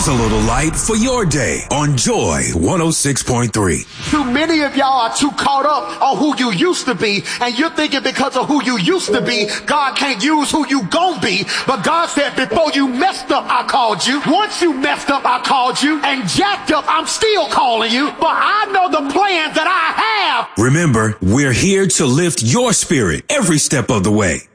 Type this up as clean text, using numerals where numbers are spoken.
Here's a little light for your day on Joy 106.3. Too many of y'all are too caught up on who you used to be, and you're thinking because of who you used to be, God can't use who you gon' be. But God said, before you messed up, I called you. Once you messed up, I called you. And jacked up, I'm still calling you. But I know the plans that I have. Remember, we're here to lift your spirit every step of the way.